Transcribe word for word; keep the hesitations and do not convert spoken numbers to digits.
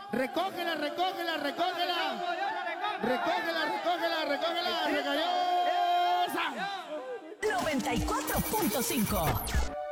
Recógela, recógela, recógela. Recógela, recógela, recógela. Recayó. noventa y cuatro punto cinco